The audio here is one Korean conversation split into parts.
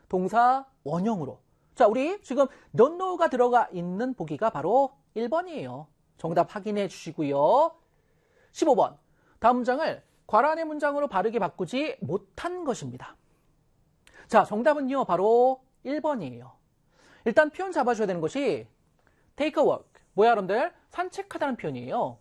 동사 원형으로. 자, 우리 지금 don't know가 들어가 있는 보기가 바로 1번이에요. 정답 확인해 주시고요. 15번. 다음 문장을 괄호안의 문장으로 바르게 바꾸지 못한 것입니다. 자, 정답은요. 바로 1번이에요. 일단 표현 잡아줘야 되는 것이 take a walk. 뭐야, 여러분들? 산책하다는 표현이에요.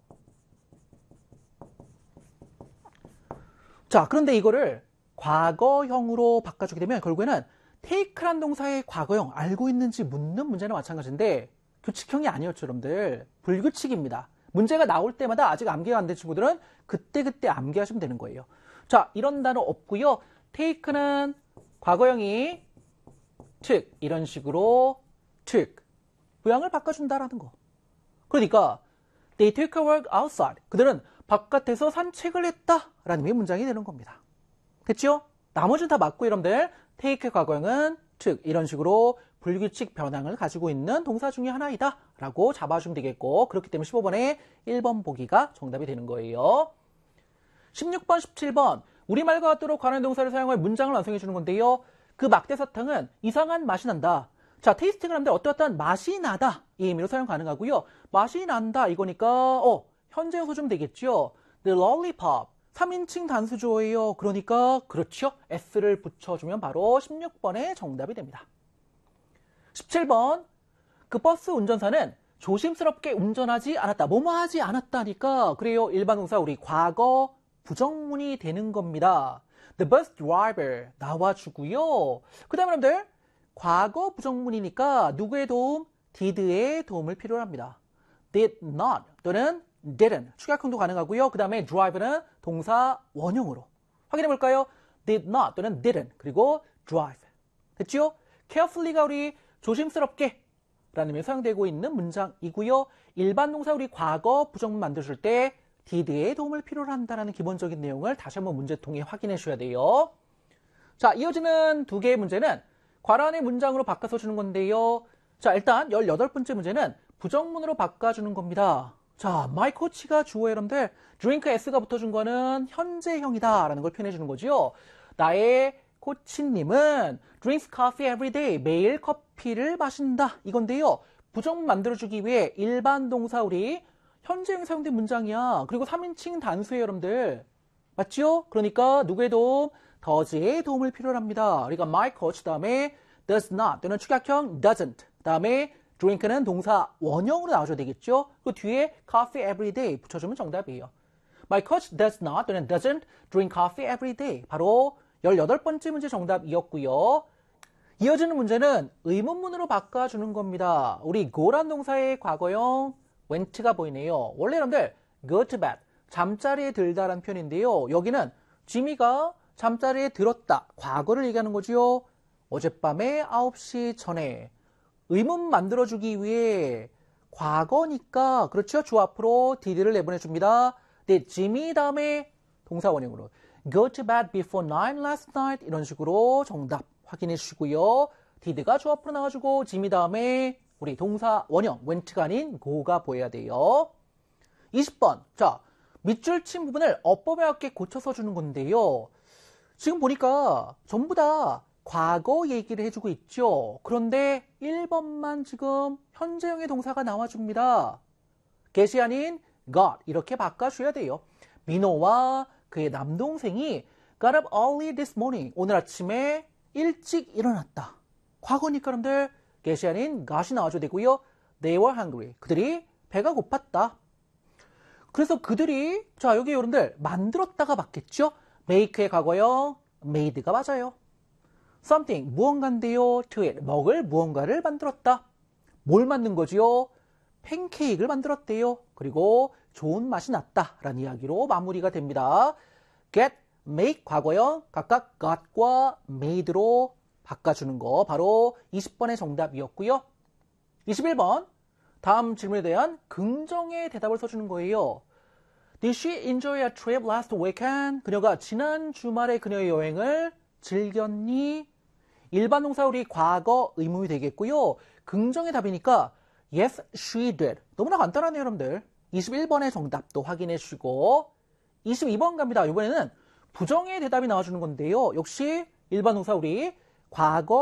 자, 그런데 이거를 과거형으로 바꿔주게 되면 결국에는 take란 동사의 과거형 알고 있는지 묻는 문제나 마찬가지인데 규칙형이 아니었죠, 여러분들. 불규칙입니다. 문제가 나올 때마다 아직 암기가 안 된 친구들은 그때그때 암기하시면 되는 거예요. 자, 이런 단어 없고요. take는 과거형이 took 이런 식으로 took 모양을 바꿔준다라는 거. 그러니까 they took a walk outside. 그들은 바깥에서 산책을 했다라는 의미의 문장이 되는 겁니다. 됐죠? 나머지는 다 맞고 여러분들 take 과거형은 took 이런 식으로 불규칙 변형을 가지고 있는 동사 중에 하나이다 라고 잡아주면 되겠고 그렇기 때문에 15번에 1번 보기가 정답이 되는 거예요. 16번, 17번 우리말과 같도록 관할 동사를 사용해 문장을 완성해 주는 건데요. 그 막대사탕은 이상한 맛이 난다. 자, 테이스팅을 하는데 어떠한 맛이 나다 이 의미로 사용 가능하고요. 맛이 난다 이거니까 현재형 써주면 되겠죠. The lollipop 3인칭 단수조예요. 그러니까 그렇죠. S를 붙여주면 바로 16번의 정답이 됩니다. 17번 그 버스 운전사는 조심스럽게 운전하지 않았다. 뭐뭐 하지 않았다니까 그래요. 일반 동사 우리 과거 부정문이 되는 겁니다. The bus driver 나와주고요. 그 다음에 여러분들 과거 부정문이니까 누구의 도움? did의 도움을 필요로 합니다. did not 또는 didn't 축약형도 가능하고요. 그 다음에 drive는 동사 원형으로 확인해 볼까요? did not 또는 didn't 그리고 drive 됐죠? carefully가 우리 조심스럽게 라는 의미로 사용되고 있는 문장이고요. 일반 동사 우리 과거 부정문 만드실 때 did의 도움을 필요로 한다는 기본적인 내용을 다시 한번 문제통에 확인해 주셔야 돼요. 자, 이어지는 두 개의 문제는 괄호안의 문장으로 바꿔서 주는 건데요. 자, 일단 18번째 문제는 부정문으로 바꿔주는 겁니다. 자, my coach가 주어예요, 여러분들. drink s가 붙어준 거는 현재형이다 라는 걸 표현해 주는 거죠. 나의 코치님은 drinks coffee every day. 매일 커피를 마신다. 이건데요. 부정문 만들어주기 위해 일반 동사 우리 현재형이 사용된 문장이야. 그리고 3인칭 단수예요, 여러분들. 맞죠? 그러니까 누구의 도움? does의 도움을 필요로 합니다. 그러니까 my coach 다음에 does not 또는 축약형 doesn't 다음에 drink는 동사 원형으로 나와줘야 되겠죠? 그 뒤에 coffee every day 붙여주면 정답이에요. My coach does not 또는 doesn't drink coffee every day. 바로 18번째 문제 정답이었고요. 이어지는 문제는 의문문으로 바꿔주는 겁니다. 우리 go란 동사의 과거형 went가 보이네요. 원래 여러분들 go to bed, 잠자리에 들다라는 표현인데요. 여기는 지미가 잠자리에 들었다, 과거를 얘기하는 거지요. 어젯밤에 9시 전에 의문 만들어주기 위해 과거니까 그렇죠. 주 앞으로 did를 내보내줍니다. did Jimmy 다음에 동사 원형으로 go to bed before 9 last night 이런 식으로 정답 확인해 주시고요. did가 주 앞으로 나와주고 Jimmy 다음에 우리 동사 원형 went가 아닌 go가 보여야 돼요. 20번 자 밑줄 친 부분을 어법에 맞게 고쳐서 주는 건데요. 지금 보니까 전부 다 과거 얘기를 해주고 있죠. 그런데 1번만 지금 현재형의 동사가 나와줍니다. get이 아닌 got 이렇게 바꿔줘야 돼요. 민호와 그의 남동생이 got up early this morning. 오늘 아침에 일찍 일어났다. 과거니까 여러분들 get이 아닌 got이 나와줘야 되고요. They were hungry. 그들이 배가 고팠다. 그래서 그들이 자 여기 여러분들 만들었다가 맞겠죠? make의 과거형 made가 맞아요. something 무언가인데요. to eat 먹을 무언가를 만들었다. 뭘 만든 거지요? 팬케이크를 만들었대요. 그리고 좋은 맛이 났다라는 이야기로 마무리가 됩니다. get, make 과거형 각각 got과 made로 바꿔주는 거 바로 20번의 정답이었고요. 21번 다음 질문에 대한 긍정의 대답을 써주는 거예요. Did she enjoy a trip last weekend? 그녀가 지난 주말에 그녀의 여행을 즐겼니? 일반 동사 우리 과거 의문이 되겠고요. 긍정의 답이니까 Yes, she did. 너무나 간단하네요, 여러분들. 21번의 정답도 확인해 주시고 22번 갑니다. 이번에는 부정의 대답이 나와주는 건데요. 역시 일반 동사 우리 과거